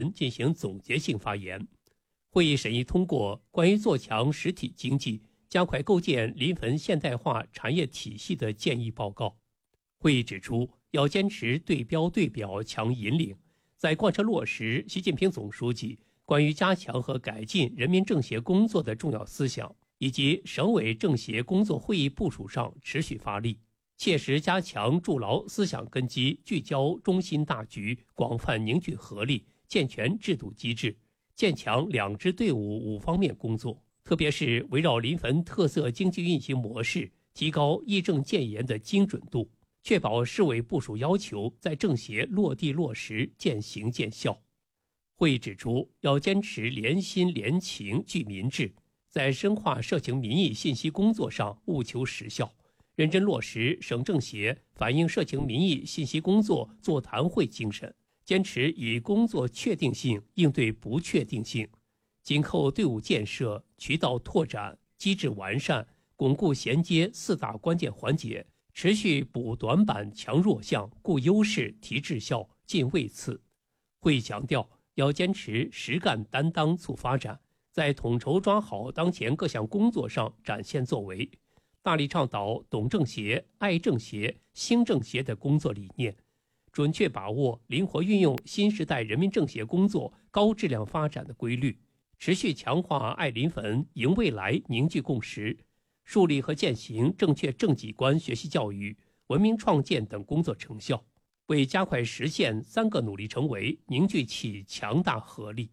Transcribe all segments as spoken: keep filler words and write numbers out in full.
人进行总结性发言。会议审议通过关于做强实体经济、加快构建临汾现代化产业体系的建议报告。会议指出，要坚持对标对表强引领，在贯彻落实习近平总书记关于加强和改进人民政协工作的重要思想，以及省委政协工作会议部署上持续发力，切实加强筑牢思想根基，聚焦中心大局，广泛凝聚合力，健全制度机制，建强两支队伍五方面工作，特别是围绕临汾特色经济运行模式，提高议政建言的精准度，确保市委部署要求在政协落地落实，见行见效。会议指出，要坚持联心联情聚民智，在深化社情民意信息工作上务求实效，认真落实省政协反映社情民意信息工作座谈会精神，坚持以工作确定性应对不确定性，紧扣队伍建设、渠道拓展、机制完善、巩固衔接四大关键环节，持续补短板、强弱项、固优势、提质效、进位次。会议强调，要坚持实干担当促发展，在统筹抓好当前各项工作上展现作为，大力倡导懂政协、爱政协、兴政协的工作理念，准确把握、灵活运用新时代人民政协工作高质量发展的规律，持续强化爱临汾、赢未来凝聚共识，树立和践行正确政绩观学习教育、文明创建等工作成效，为加快实现三个努力成为凝聚起强大合力。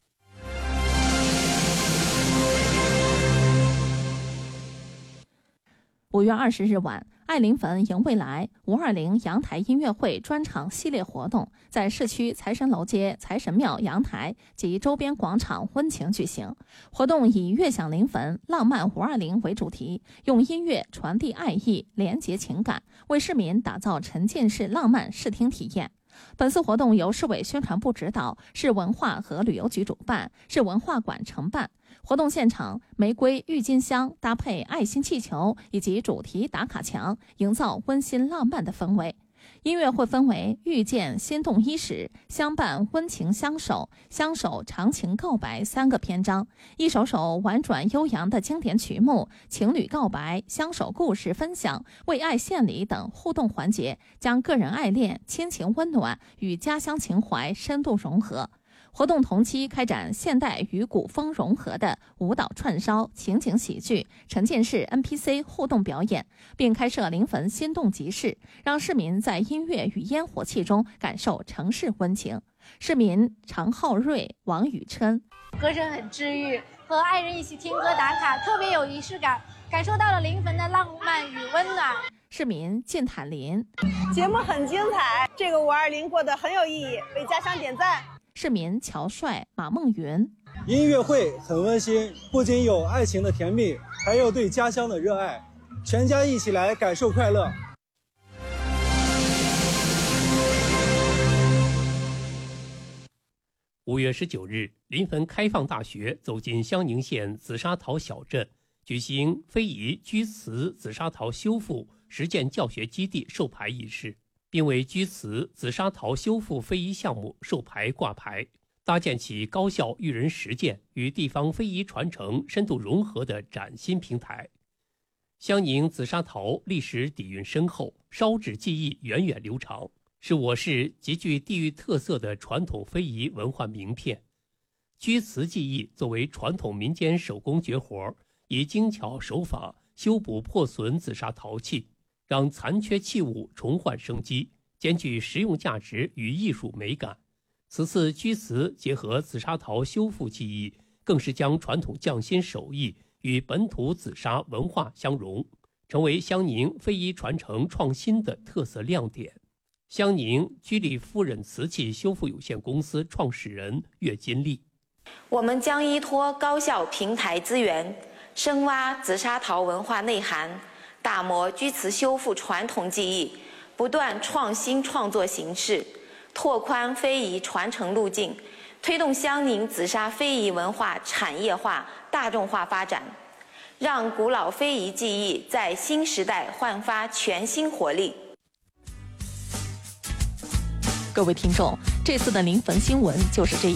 五月二十日晚，爱临汾赢未来五二零阳台音乐会专场系列活动在市区财神楼街财神庙阳台及周边广场温情举行。活动以悦享临汾浪漫五二零为主题，用音乐传递爱意，连结情感，为市民打造沉浸式浪漫视听体验。本次活动由市委宣传部指导，市文化和旅游局主办，市文化馆承办。活动现场，玫瑰郁金香搭配爱心气球以及主题打卡墙，营造温馨浪漫的氛围。音乐会分为遇见心动伊始、相伴温情相守、相守长情告白三个篇章，一首首婉转悠扬的经典曲目、情侣告白、相守故事分享、为爱献礼等互动环节，将个人爱恋、亲情温暖与家乡情怀深度融合。活动同期开展现代与古风融合的舞蹈串烧、情景喜剧、沉浸式 N P C 互动表演，并开设临汾心动集市，让市民在音乐与烟火气中感受城市温情。市民常浩瑞、王宇琛， 歌声很治愈，和爱人一起听歌打卡，特别有仪式感，感受到了临汾的浪漫与温暖。 市民靳坦林， 节目很精彩，这个五二零过得很有意义，为家乡点赞。 市民乔帅、马梦云， 音乐会很温馨，不仅有爱情的甜蜜，还有对家乡的热爱，全家一起来感受快乐。 五月十九日，临汾开放大学走进襄宁县紫沙桃小镇，举行非遗居祠紫沙桃修复实践教学基地授牌仪式，并为居祠紫沙桃修复非遗项目授牌挂牌，搭建起高校育人实践与地方非遗传承深度融合的崭新平台。襄宁紫沙桃历史底蕴深厚，烧制技艺源远流长，是我市极具地域特色的传统非遗文化名片。居祠技艺作为传统民间手工绝活，以精巧手法修补破损紫砂陶器，让残缺器物重焕生机，兼具实用价值与艺术美感。此次居祠结合紫砂陶修复技艺，更是将传统匠心手艺与本土紫砂文化相融，成为襄宁非遗传承创新的特色亮点。襄宁居里夫人瓷器修复有限公司创始人岳金丽， 我们将依托高校平台资源，深挖紫砂陶文化内涵，打磨居瓷修复传统技艺，不断创新创作形式，拓宽非遗传承路径，推动襄宁紫砂非遗文化产业化、大众化发展，让古老非遗技艺在新时代焕发全新活力。 各位听众，这次的临汾新闻就是这